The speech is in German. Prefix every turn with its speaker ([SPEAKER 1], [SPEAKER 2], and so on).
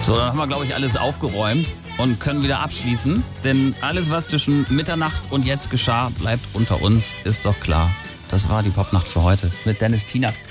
[SPEAKER 1] So, dann haben wir, glaube ich, alles aufgeräumt und können wieder abschließen. Denn alles, was zwischen Mitternacht und jetzt geschah, bleibt unter uns, ist doch klar. Das war die Popnacht für heute mit Dennis Tienert.